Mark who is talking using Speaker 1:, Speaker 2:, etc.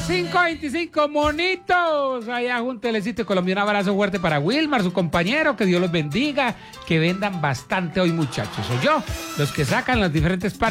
Speaker 1: 5:25, monitos. Allá junto al éxito colombiano. Un abrazo fuerte para Wilmar, su compañero. Que Dios los bendiga. Que vendan bastante hoy, muchachos. Soy yo, los que sacan las diferentes partes.